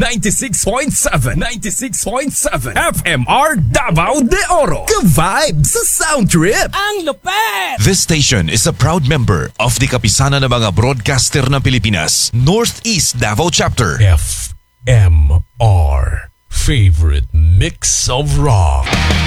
96.7 FMR Davao de Oro. Ka-vibe sa sound trip. Ang lupet! This station is a proud member of the Kapisanan ng mga Broadcaster ng Pilipinas, Northeast Davao Chapter. FMR. Favorite mix of rock.